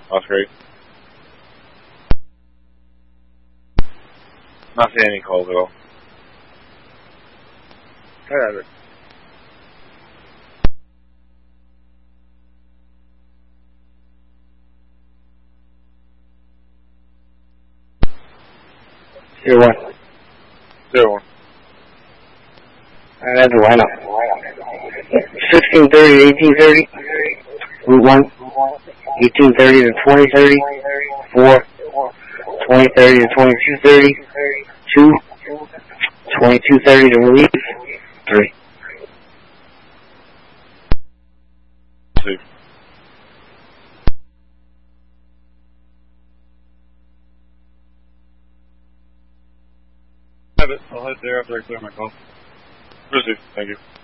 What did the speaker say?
That's great. Not seeing any calls at all. Whatever. Zero one. 01. That's a lineup. 1630 to 1830. Route 1. 1830 to 2030. 4. 2030 to 2230. 2. 2230 to release. 3. 2. Have it. I'll head there after I clear my call. Proceed. Thank you.